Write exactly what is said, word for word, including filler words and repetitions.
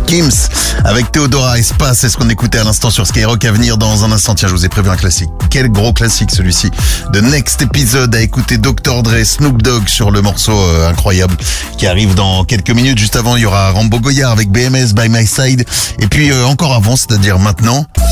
Gims avec Theodora Espace, c'est ce qu'on écoutait à l'instant sur Skyrock. À venir dans un instant. Tiens, je vous ai prévu un classique. Quel gros classique celui-ci. The Next Episode à écouter docteur Dre, Snoop Dogg sur le morceau euh, incroyable qui arrive dans quelques minutes. Juste avant, il y aura Rambo Goyard avec B M S By My Side. Et puis euh, encore avant, c'est-à-dire maintenant...